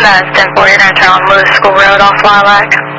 10-4, you're going to turn on Lewis School Road off Lilac.